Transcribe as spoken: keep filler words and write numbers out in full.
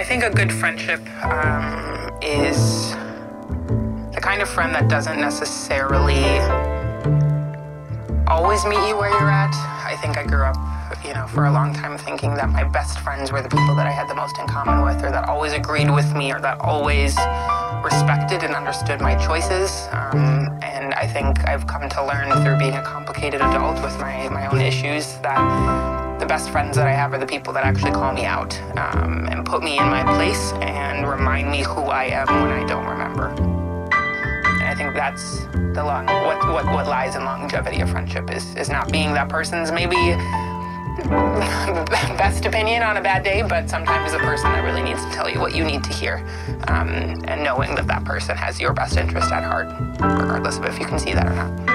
I think a good friendship um, is the kind of friend that doesn't necessarily always meet you where you're at. I think I grew up, you know, for a long time thinking that my best friends were the people that I had the most in common with, or that always agreed with me, or that always respected and understood my choices. Um, and I think I've come to learn through being a complicated adult with my, my own issues that the best friends that I have are the people that actually call me out um, and put me in my place and remind me who I am when I don't remember. And I think that's the long, what, what, what lies in longevity of friendship is, is not being that person's maybe best opinion on a bad day, but sometimes the person that really needs to tell you what you need to hear, um, and knowing that that person has your best interest at heart, regardless of if you can see that or not.